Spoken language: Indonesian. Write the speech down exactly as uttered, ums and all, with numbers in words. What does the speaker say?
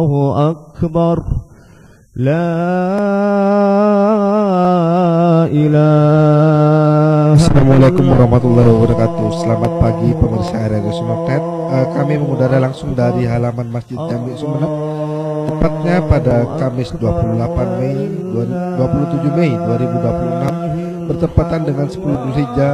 أكبر لا إله. Assalamualaikum warahmatullahi wabarakatuh. Selamat pagi pemirsa R R I Sumeneb. uh, Kami mengudara langsung dari halaman Masjid Jami Sumeneb, tepatnya pada Kamis dua puluh delapan Mei dua puluh tujuh Mei dua ribu dua puluh enam, bertepatan dengan sepuluh Dzulhijjah